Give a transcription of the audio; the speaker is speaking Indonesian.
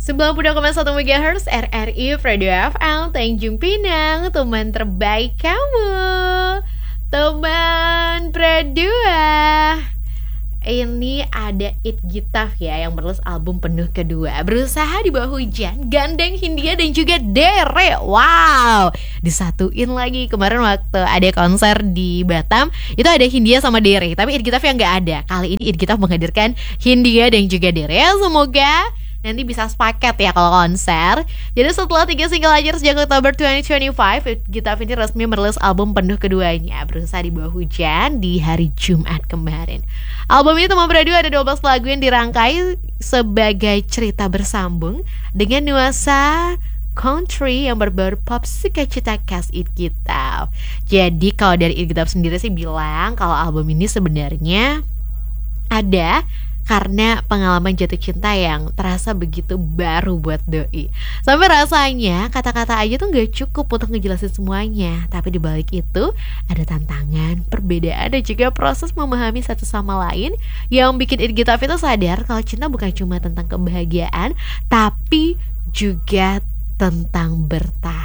90,1 MHz RRI Radio FM Tanjung Pinang, teman terbaik kamu, teman berdua. Ini ada It Gitaf ya, yang merilis album penuh kedua, Berusaha di Bawah Hujan, gandeng Hindia dan juga Dere. Wow, disatuin lagi. Kemarin waktu ada konser di Batam, itu ada Hindia sama Dere, tapi It Gitaf yang gak ada. Kali ini It Gitaf menghadirkan Hindia dan juga Dere. Semoga nanti bisa sepaket ya kalau konser. Jadi setelah 3 single aja sejak Oktober 2025, It Gitaf ini resmi merilis album penuh keduanya, Berusaha di Bawah Hujan, di hari Jumat kemarin. Album ini teman berdua ada 12 lagu yang dirangkai sebagai cerita bersambung dengan nuansa country yang berbaur pop sukacita khas It Gitaf. Jadi kalau dari It Gitaf sendiri sih bilang kalau album ini sebenarnya ada karena pengalaman jatuh cinta yang terasa begitu baru buat doi. Sampai rasanya kata-kata aja tuh gak cukup untuk ngejelasin semuanya. Tapi dibalik itu ada tantangan, perbedaan, dan juga proses memahami satu sama lain yang bikin It Gitaf itu sadar kalau cinta bukan cuma tentang kebahagiaan, tapi juga tentang bertahan.